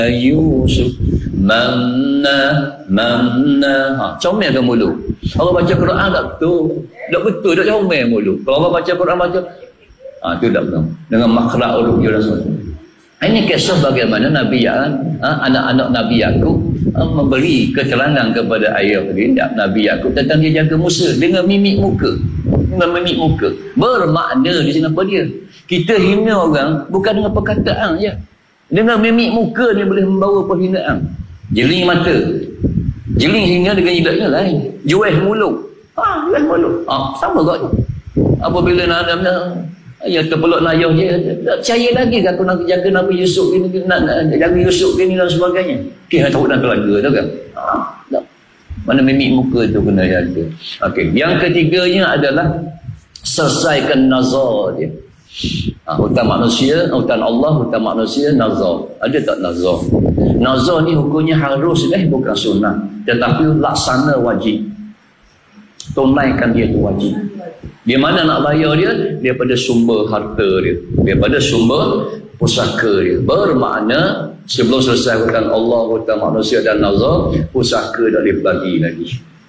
Yusuf manna comel ke mulut. Orang baca Quran tak betul tak comel mulut. Kalau orang baca Quran baca tu tak betul dengan makhraj huruf dia dan semua. Ini kisah bagaimana Nabi anak-anak Nabi Yakub memberi keterangan kepada ayah dia, Nabi Yakub, tentang dia jaga Musa dengan mimik muka. Bermakna di sini apa dia? Kita hina orang bukan dengan perkataan je. Dengan mimik muka ni boleh membawa perhinaan. Jeling mata, jeling hingga dengan jidatnya lain. Jual mulut, jual mulut. Sama kau. Apabila nak terpeluk nayah je, tak percaya lagi ke aku nak jaga Nabi Yusuf ni, nak jaga Yusuf ni dan sebagainya. Kita tahu nak keluarga tu kan. Tak. Mana mimik muka tu kena jaga. Okey, yang ketiganya adalah selesaikan nazar dia. Hutang manusia, hutang Allah, hutang manusia, nazar. Ada tak nazar? Nazar ni hukumnya harus bukan sunnah, tetapi laksana wajib. Tunaikan dia tu wajib. Di mana nak bayar dia? Daripada sumber harta dia, daripada sumber pusaka dia. Bermakna sebelum selesai hutang Allah, hutang manusia dan nazar, pusaka tak boleh bagi lagi.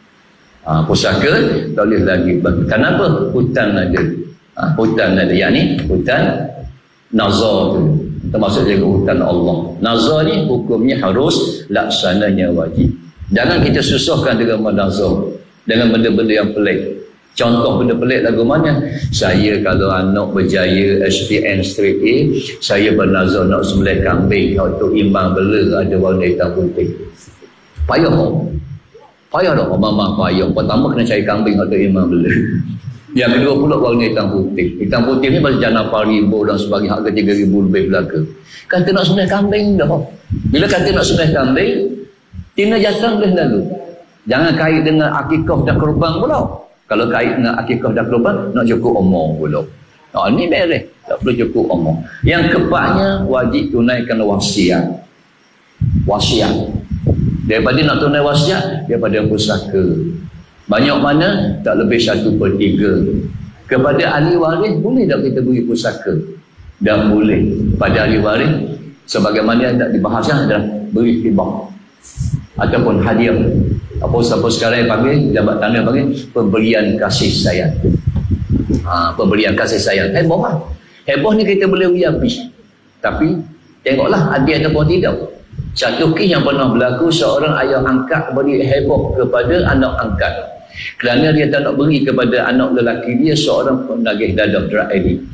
Pusaka tak boleh lagi bagi. Kenapa? Hutang ada. Hutang ada, yakni hutang nazar tu, termasuk juga hutang Allah. Nazar ni hukumnya harus, laksananya wajib. Jangan kita susahkan dengan menazar dengan benda-benda yang pelik. Contoh benda pelik lagu mana? Saya kalau anak berjaya SPN straight A, saya bernazar nak sembelih kambing untuk imbang bela ada warna hitam putih. Payah dah, mama payah. Pertama kena cari kambing untuk imbang bela. Yang kedua pula warna hitam putih. Hitam putih ni macam Janapar Ribu dan sebagainya, harga 3,000 lebih belaka. Kata nak sembelih kambing dah. Bila kata nak sembelih kambing, tina jatang boleh lalu. Jangan kait dengan akikah dan kurban pula. Kalau kait dengan akikah dan kurban, nak cukup umur pula. Ini beres. Tak perlu cukup umur. Yang keempatnya, wajib tunaikan wasiat. Wasiat. Daripada nak tunai wasiat, daripada pusaka. Banyak mana? Tak lebih 1/3. Kepada ahli waris, boleh tak kita beri pusaka? Dan boleh. Pada ahli waris, sebagaimana yang tak dibahaskan adalah beri hibah ataupun hadiah. Apa sekarang yang panggil, jabat tanah panggil pemberian kasih sayang. Pemberian kasih sayang. Heboh lah. Heboh ni kita boleh uyapi. Tapi tengoklah hadiah ataupun tidak. Satu kes yang pernah berlaku, seorang ayah angkat beri heboh kepada anak angkat. Kerana dia tak nak beri kepada anak lelaki dia seorang penagih dadah drug addict.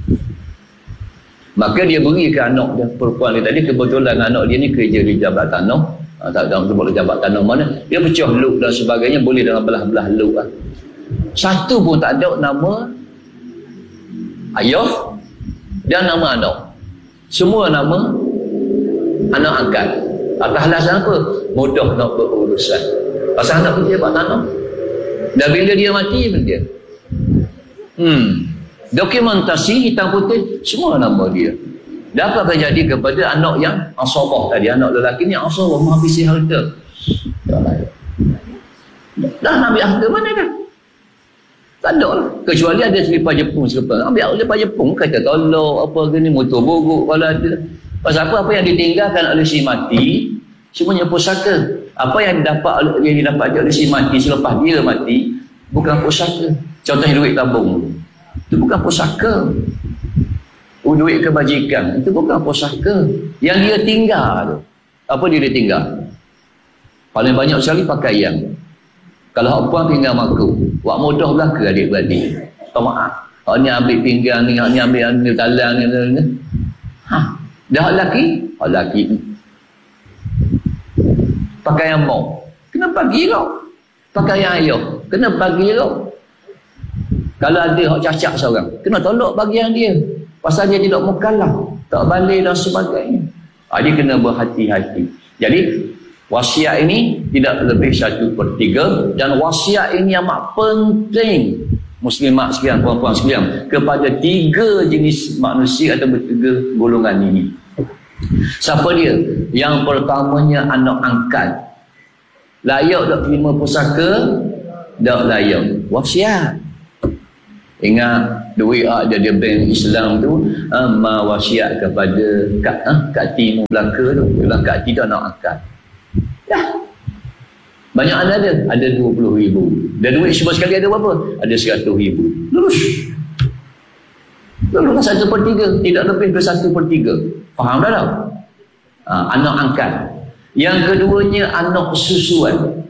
Maka dia beri ke anak dia, perempuan dia tadi. Kebetulan anak dia ni kerja di jabat tanah. Tak tahu sebut jabat tanah mana. Dia pecah luk dan sebagainya, boleh dengan belah-belah luk lah. Satu pun tak ada nama ayah dan nama anak. Semua nama anak angkat. Atas alasan apa? Mudah nak berurusan. Pasal anak kerja jabat tanah. Dan bila dia mati, dia dokumentasi hitam putih semua nama dia. Dan apa akan jadi kepada anak yang asabah tadi, anak lelaki ni asabah menghabisi harta. Dah ambil harta mana dah? Tak ada lah. Kecuali ada selipar Jepun sekarang. Ambil selipar Jepun, kata tolak apa ke ni, motor buruk kalau ada. Pasal apa yang ditinggalkan oleh si mati semuanya pusaka. Apa yang didapat oleh si mati selepas dia mati bukan pusaka. Contohnya duit tabung, itu bukan pusaka. Duit kebajikan, itu bukan pusaka. Yang dia tinggal tu, apa dia tinggal? Paling banyak sekali pakaian. Kalau puan tinggal maku, buat mudah belaka adik-beradik. Maaf, ni ambil pinggang ni, ni ambil talang ni. Dah lelaki pakaian mau kena bagi kau, pakaian ayah kena bagi kau. Kalau ada hak cacat seorang, kena tolak bagian dia. Pasal dia tidak mukallaf, tak balik dan sebagainya. Dia kena berhati-hati. Jadi wasiat ini tidak lebih 1/3. Dan wasiat ini amat penting, muslimat sekalian, puan-puan sekalian, kepada 3 jenis manusia atau 3 golongan ini. Siapa dia? Yang pertamanya anak angkat. Layak tak terima pusaka? Tak layak. Wasiat. Ingat duit ada di bank Islam tu, wasiat kepada Kak Ti Melaka tu. Bilang Kak Ti tu anak akad. Dah. Banyak ada 20,000. Dan duit semua sekali ada berapa? Ada 100,000. Lulus kan 1/3, tidak lebih dari 1/3. Faham dah tak? Anak angkat. Yang keduanya anak susuan.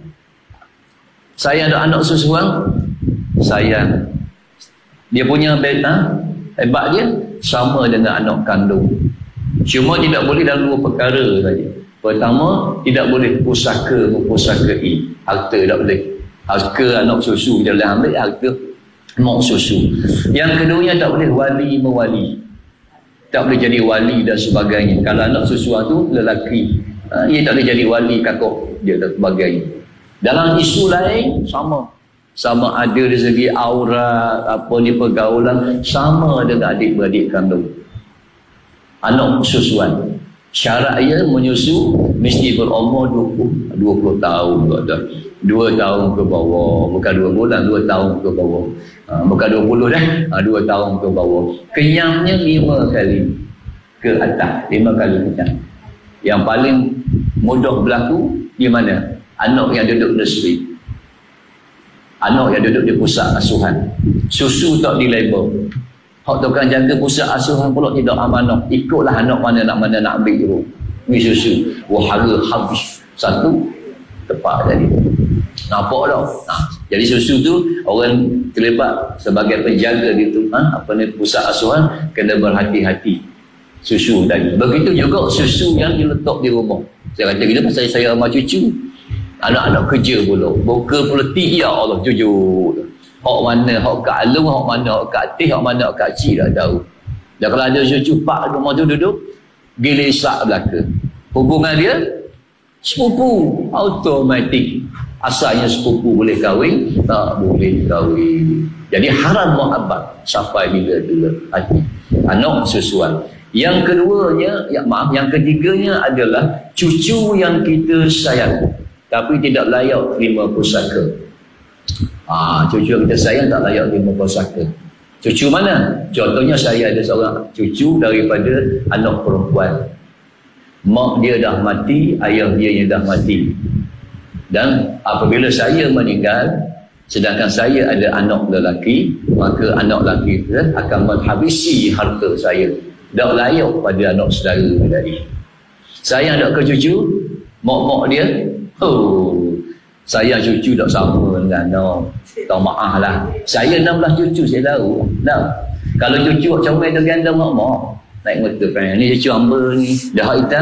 Saya ada anak susuan, sayang. Dia punya hebat dia sama dengan anak kandung. Cuma tidak boleh dalam 2 perkara saja. Pertama, tidak boleh mempusakai. Harta tak boleh. Harta anak susu dia boleh ambil, harta mak susu. Yang keduanya tak boleh wali-mewali. Tak boleh jadi wali dan sebagainya. Kalau anak susu tu lelaki, ia tak boleh jadi wali kakak dia dan sebagainya. Dalam isu lain sama ada dari segi aura, pergaulan, sama dengan adik-beradik kandung. Anak susuan. Syarat ia menyusu mesti berumur 20 tahun. 2 tahun ke bawah. Bukan 2 bulan, 2 tahun ke bawah. Bukan 20 dah. 2 tahun ke bawah. Kenyangnya 5 kali ke atas. 5 kali kenyang. Yang paling mudah berlaku di mana? Anak yang duduk nursery. Anak yang duduk di pusat asuhan. Susu tak dilabel. Hak tukang jaga pusat asuhan pula tidak amanah. Ikutlah anak mana nak ambil dulu. Ni susu. Wahara habis. Satu tepat tadi. Nampak tak? Jadi susu tu orang terlibat sebagai penjaga di tu, pusat asuhan kena berhati-hati. Susu tadi. Begitu juga susu yang diletak di rumah. Saya kata gitu pasal saya sama cucu. Anak-anak kerja pula. Buka peletik, ya Allah, jujur. Hak mana, hak kat alung, hak mana, hak kat teh, hak mana, hak kat cik dah tahu. Dan kalau ada cucu pak rumah tu duduk, gila isak belaka. Hubungan dia, sepupu, automatik. Asalnya sepupu boleh kahwin, tak boleh kahwin. Jadi haram muhabbat sampai bila-bila hati. Anak susuan. Yang keduanya, yang ketiganya adalah cucu yang kita sayang. Tapi tidak layak terima pusaka. Cucu yang kita sayang tak layak terima pusaka. Cucu mana? Contohnya saya ada seorang cucu daripada anak perempuan. Mak dia dah mati, ayah dia dah mati. Dan apabila saya meninggal, sedangkan saya ada anak lelaki, maka anak lelaki itu akan menghabisi harta saya. Tak layak pada anak saudara tadi. Saya nak ke cucu, mak-mak dia, saya cucu tak sama dengan anak. Tak maaf lah. Saya 16 cucu saya tahu. Tak. Kalau cucu comel tu ganda mak-mak, naik motor kan. Ni cucu hamba ni. Dah hak hitam.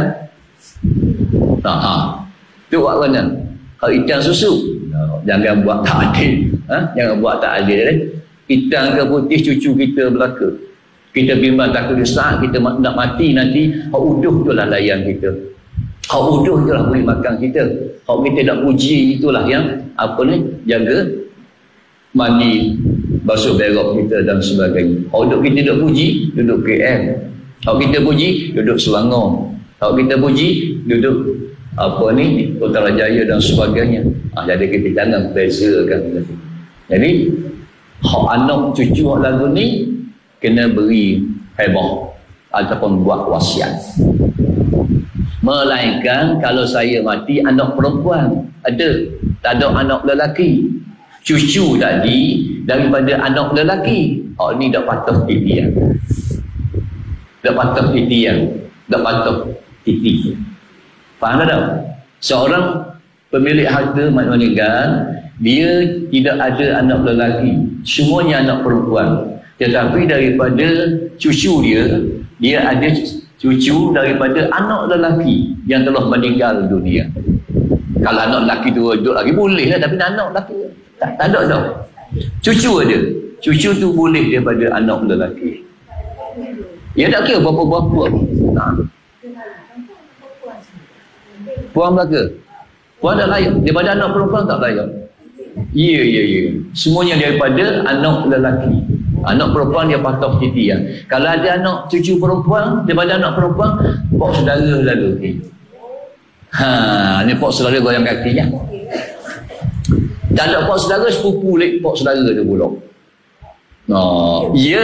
Tu buat mana? Hak hitam susu. Jangan buat tak adil. Jangan buat tak adil. Hitam ke putih cucu kita belaka. Kita bimbang takut saat kita nak mati nanti, hak uduh tu lah layan kita. Hak uduh tu lah boleh makan kita. Hak kita nak puji itulah yang jaga mandi, basuh berak kita dan sebagainya. Hak duduk kita duduk puji, duduk KL. Hak kita puji, duduk Selangor. Hak kita puji, duduk Putrajaya dan sebagainya. Jadi kita jangan bezakan. Jadi hak anak cucu hak lagu ni kena beri hebah ataupun buat wasiat. Melainkan kalau saya mati, anak perempuan ada, tak ada anak lelaki. Cucu tadi daripada anak lelaki, ni dah patah titian. Dah patah titian. Dah patah titi. Faham tak? Seorang pemilik harta meninggal, dia tidak ada anak lelaki, semuanya anak perempuan. Tetapi daripada cucu dia ada cucu daripada anak lelaki yang telah meninggal dunia. Kalau anak lelaki tu duduk lagi boleh lah, tapi anak lelaki tak ada dah. Cucu ada. Cucu tu boleh daripada anak lelaki. Ya tak kira berapa-berapa. Puan belaka. Puan tak layak. Daripada anak perempuan tak layak. Ya. Semuanya daripada anak lelaki. Anak perempuan dia patah titi ya. Kalau ada anak cucu perempuan daripada anak perempuan, pak saudara lalu. Ni pak saudara goyang kaki ya. Tak ada pak saudara, sepupu lek pak saudara tu pula. Ya.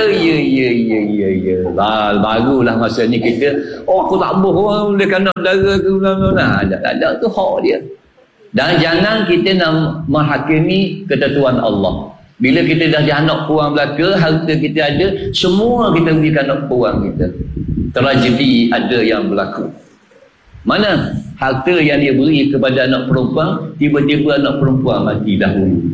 Barulah masa ni kita, aku tak bohong oleh kerana darah ke, ada tu hak dia. Dan jangan kita nak menghakimi ketentuan Allah. Bila kita dah anak puang belaka, harta kita ada, semua kita berikan anak puang kita. Tragedi ada yang berlaku. Mana harta yang dia beri kepada anak perempuan, tiba-tiba anak perempuan mati dahulu.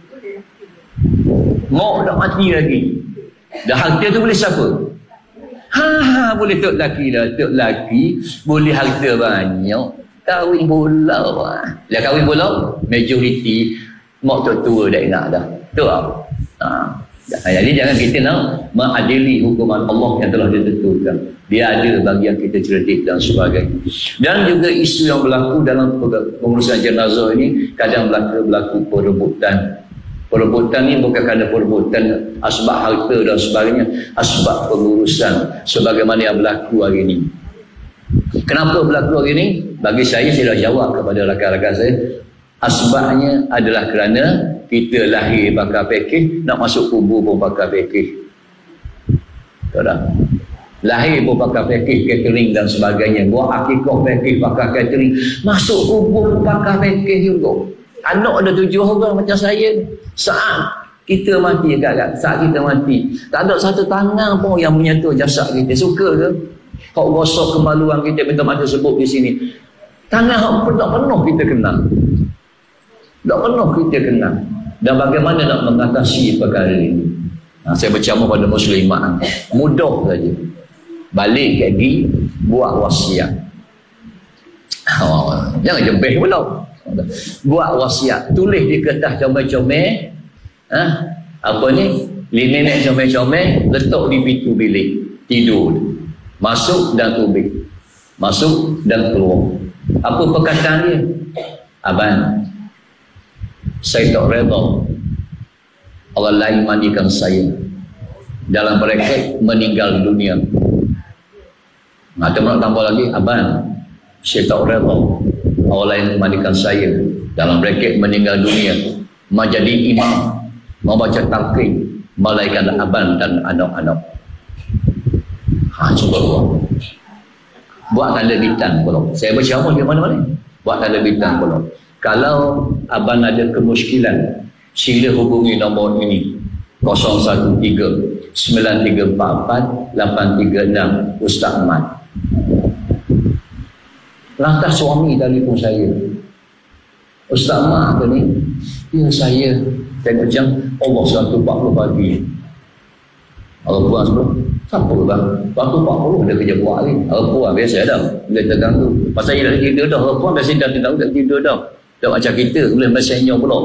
Mok dah mati lagi. Dah harta tu boleh siapa? Boleh tok laki dah. Tok laki boleh harta banyak, kahwin pula. Dah kahwin pula, majoriti mak tok tua dah nak dah. Tok jadi jangan kita nak mengadili hukuman Allah yang telah ditentukan. Dia ada bagian kita cerdik dan sebagainya. Dan juga isu yang berlaku dalam pengurusan jenazah ini, kadang berlaku perebutan. Perebutan ni bukan kerana perebutan asbab harta dan sebagainya, asbab pengurusan sebagaimana yang berlaku hari ini. Kenapa berlaku hari ini? Bagi saya dah jawab kepada rakan-rakan saya. Asbabnya adalah kerana kita lahir pakai pakej, nak masuk kubur pun pakai pakej. Tahu tak? Lahir pun pakai pakej, catering dan sebagainya. Buat akikah pakej, pakai catering. Masuk kubur pun pakai pakej juga. Anak ada 7 orang macam saya. Saat kita mati, saat kita mati, tak ada satu tangan pun yang menyentuh jasad kita. Suka ke? Kau gosok kemaluan kita, minta maaf sebut di sini. Tangan hak penuh kita kenal. Tak penuh kita kenal. Dan bagaimana nak mengatasi perkara ini? Saya bercakap pada muslimat, mudah saja. Balik lagi, buat wasiat. Jangan jembeh pula. Buat wasiat, tulis di kertas comel-comel, apa ni, 5 minit comel-comel, letak di pintu bilik tidur, masuk dan tubik, masuk dan keluar. Apa perkataan dia? Abang, saya tak redha orang lain mandikan saya dalam bracket meninggal dunia. Ada nak tambah lagi, abang, saya tak redha orang lain mandikan saya dalam bracket meninggal dunia, menjadi imam, membaca talqin, malaikat abang dan anak-anak. Cuba buat tanda bintang pula. Saya berceramah di mana-mana, buat tanda bintang pula. Kalau abang ada kemusykilan, sila hubungi nombor ini 013 9344 836 Ustaz Ahmad. Lantas suami telefon saya, Ustaz Mak ke ni? Ya saya macam Allah 140 pagi. Allah puas bro, siapa bang? Waktu 40 ada kerja buat lagi. Allah puas biasa dah, boleh terganggu. Pasal dia dah tidur dah, Allah puas biasa dah tidur dah. Tak macam kita, boleh mesenyum pula.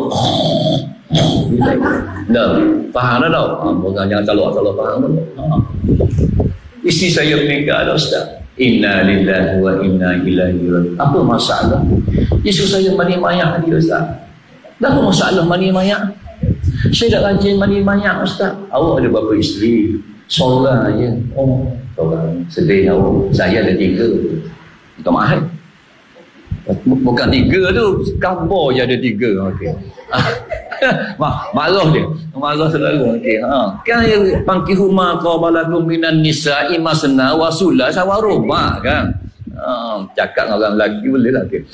Dah, faham dah tau? Bukan jangan calok faham pula. Isteri saya meninggal dah Ustaz. Inna lillahi wa inna ilaihi raji'un. Apa masalah? Isteri saya mandi mayat dia Ustaz. Dah apa masalah mandi mayat? Saya dah rajin mandi mayat Ustaz. Awak ada berapa isteri? Seorang aja. Oh, seorang. Sedih awak. Saya ada 3. Minta maaf. Bukan 3 tu, kabar je ada 3. Okey. Marah dia. Marah selalu. Okey. Kan pankihu ma qabalakum minan nisa'i masna wa sulasa wa ruba kan. Cakap dengan orang lelaki boleh lah. Okey.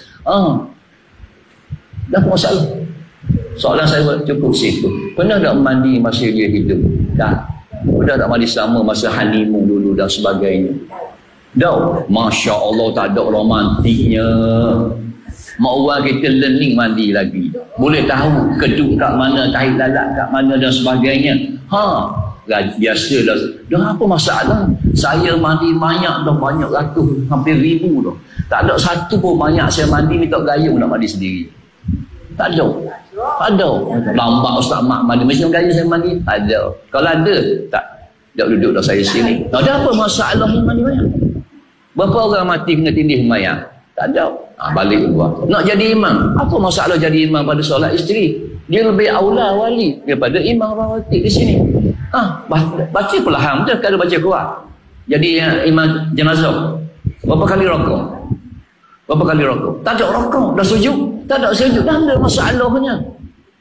Dah masalah. Soalan saya cukup situ. Pernah tak mandi masa dia hidup? Tak. Pernah tak mandi selama masa honeymoon dulu dan sebagainya? Dah, Masya Allah tak ada romantiknya. Mak orang kita learning mandi lagi. Boleh tahu keduk kat mana, tahi lalat kat mana dan sebagainya. Biasa dah. Dah apa masalah? Saya mandi banyak dah, banyak ratus, hampir 1000 dah. Tak ada satu pun banyak saya mandi minta gayung nak mandi sendiri. Tak ada. Tak ada. Lambat Ustaz Mak mandi. Mesti gayung saya mandi. Tak ada. Kalau ada, tak. Dia duduk dah saya sini. Tak ada apa masalah mandi banyak. Berapa orang mati kena tindih mayat? Tak ada. Balik keluar. Nak jadi imam. Apa masalah jadi imam pada solat isteri? Dia lebih aula wali daripada imam rawatib di sini. Baca perlahan betul kalau baca kuat. Jadi imam jenazah. Berapa kali rokok? Berapa kali rokok? Tak ada rokok. Dah sujud? Tak ada sujud. Dah ada masalahnya.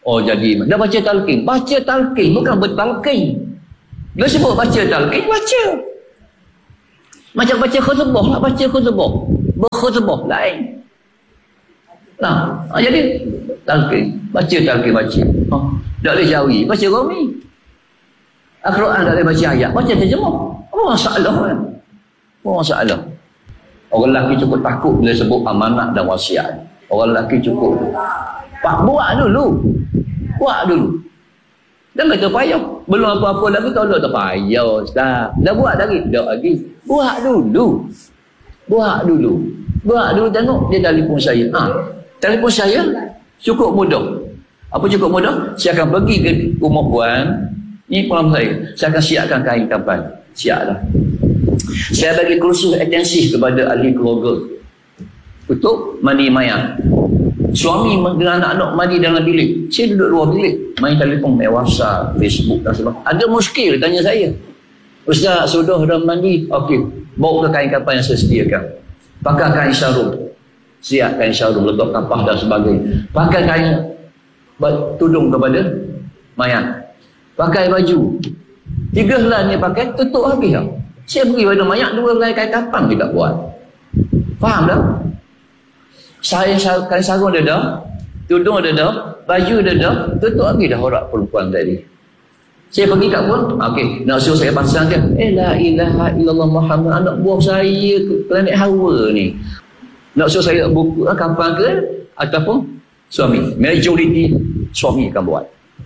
Oh jadi, dah baca talqin. Baca talqin, bukan bertalqin. Dia sebut baca talqin, baca. Macam baca khutbah lah, baca khutbah. Berkhutbah lain. Nah, jadi talqin, baca talqin, baca. Tak boleh jari, baca Rumi. Al-Quran tak boleh baca ayat, baca terjemah. Apa masalah kan? Apa masalah? Orang lelaki cukup takut bila sebut amanat dan wasiat. Orang lelaki cukup. Pak, buat dulu. Buat dulu. Jangan kata payah. Belum apa-apa lagi kalau tak payah, Ustaz. Dah buat lagi? Tak lagi. Buat dulu. Buat dulu. Buat dulu, tengok dia telefon saya. Telefon saya cukup mudah. Apa cukup mudah? Saya akan pergi ke rumah puan. Ini pengalaman saya. Saya akan siapkan kain kapan. Siaplah. Saya bagi kursus intensif kepada ahli keluarga untuk mandi mayat. Suami dengan anak-anak mandi dalam bilik. Saya duduk luar bilik. Main telefon, main WhatsApp, Facebook dan sebagainya. Ada muskil tanya saya. Ustaz, sudah dah mandi? Okey. Bawa ke kain kapan yang saya sediakan. Pakai kain sarung. Siap kain sarung, letak kapah dan sebagainya. Pakai kain tudung kepada mayat. Pakai baju. 3 helai ni pakai, tutup habis tak? Saya pergi pada mayat 2 helai kain kapang dia tak buat. Faham tak? Saya kain sarung dia dah, tudung dia dah, baju dia dah, tutup habis dah orang perempuan tadi. Saya pergi kat pun, okey, nak suruh saya pasang dia. La ilaha illallah Muhammad, anak buah saya ke planet Hawa ni. Nak suruh saya buku kapang ke ataupun suami. Majoriti suami akan buat.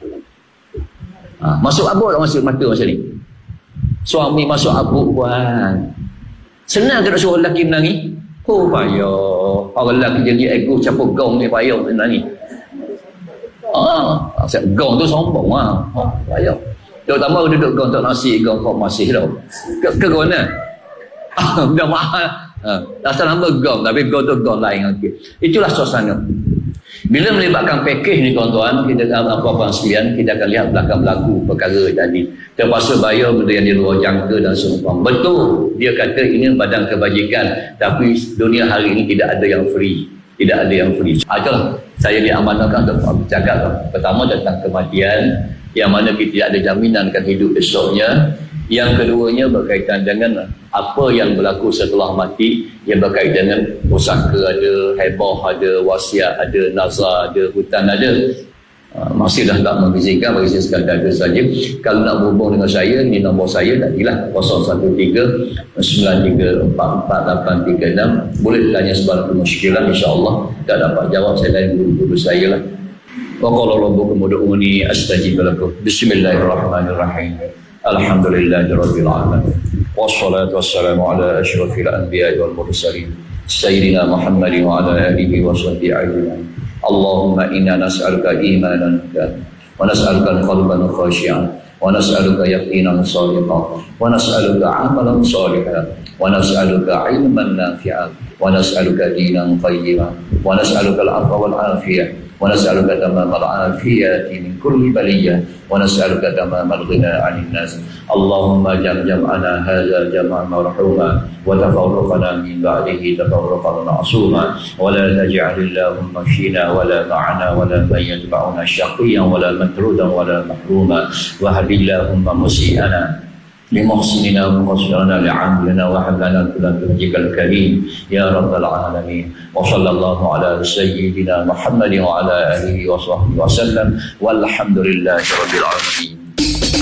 Masuk abuk tak masuk mata macam ni? Suami masuk abuk buat. Senang ke nak suruh lelaki menangis? Oh payah. Orang lelaki jadi ego capur gong ni payah menangis. Gong tu sombong lah. Payah. Terutama duduk gong tak nasi, gong kau masih tau. Ke gona? Dah mahal. Asal nama gong, tapi gong tu gong lain. Okay. Itulah suasana. Bila melibatkan pakej ni tuan-tuan, kita apa-apa sekalian, kita akan lihat belakang berlaku perkara tadi. Terpaksa bayar benda yang di luar jangka dan seumpama. Betul, dia kata ini badan kebajikan, tapi dunia hari ini tidak ada yang free. Tidak ada yang free. Itulah saya diamanahkan untuk bercakap. Pertama tentang kematian, yang mana kita tidak ada jaminan akan hidup esoknya. Yang keduanya berkaitan dengan apa yang berlaku setelah mati, yang berkaitan dengan pusaka ada, hebah ada, wasiat ada, nazar ada, hutan ada. Masih dah tak mengizinkan bagi saya sekadar itu saja. Kalau nak berhubung dengan saya, ini nombor saya tadilah 013-9344-836. Boleh tanya sebarang kemusykilan, insyaAllah tak dapat jawab saya dari guru-guru saya lah. Wa qala rabbukum ud'uni astajib lakum. Bismillahirrahmanirrahim. Alhamdulillahirabbil alamin. Wassalatu wassalamu ala asyrafil anbiya'i wal mursalin sayyidina Muhammadin wa ala alihi wa sahbihi ajma'in. Allahumma inna nas'aluka imanan wa nas'aluka qalban khashi'an wa nas'aluka yaqinan shadiqan wa nas'aluka 'amalan shalihan wa nas'aluka 'ilman nafi'an wa nas'aluka dinan qayyiman wa nas'aluka al-'afwa wal 'afiyah ونسألك تمام العافية من كل بلية ونسألك تمام الغنى عن الناس. اللهم اجعل جمعنا هذا جمعا مرحوما وتفرقنا من بعده تفرقا معصوما ولا تجعل اللهم فينا ولا معنا ولا من يتبعنا شقيا ولا مطرودا ولا محروما وهب اللهم مسيئنا لمحسننا ومقصرنا لعملنا وهب لنا كل فضلك الكريم يا رب العالمين. وصلى الله على سيدنا محمد وعلى آله وصحبه وسلم والحمد لله رب العالمين.